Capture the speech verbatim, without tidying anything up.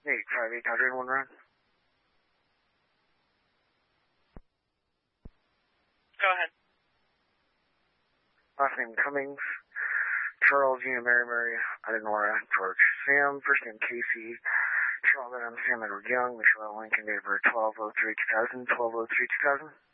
eight five eight hundred, one run. Go ahead. Last name Cummings. Charles, Gina, Mary, Mary, Nora, George, Sam. First name Casey. Charlotte, I'm Sam Edward Young. Michelle Lincoln, date of birth twelve oh three two thousand, twelve oh three two thousand.